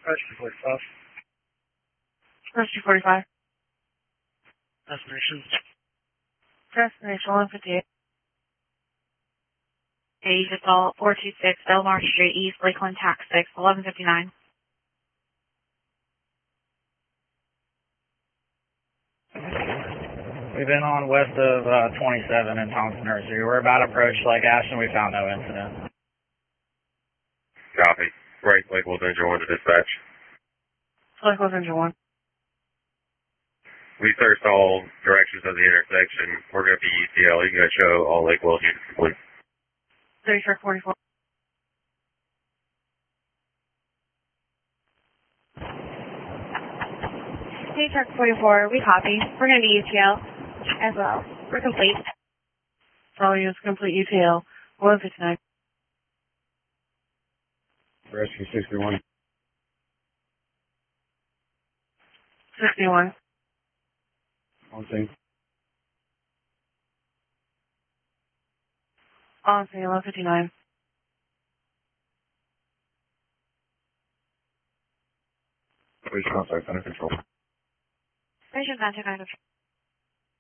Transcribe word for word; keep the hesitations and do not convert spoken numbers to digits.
Rescue forty-five. Rescue forty-five. Destination. Destination one fifty-eight. Age adult four two six Belmar Street East, Lakeland, Tax six, eleven fifty-nine. We've been on west of uh, twenty-seven in Thompson Nursery. We're about to approach Lake Ashton. We found no incident. Copy. Right, Lakewood Engine one to dispatch. Lakewood Engine one. We searched all directions of the intersection. We're going to be E T L. You can go show all Lakewood units complete. thirty-four forty-four. Hey, Truck forty-four, we copy. We're going to be U T L as well. We're complete. All units complete U T L. one fifty-nine. Rescue sixty-one. sixty-one. On scene. On scene, eleven fifty-nine. Please contact Center Control. Station contact under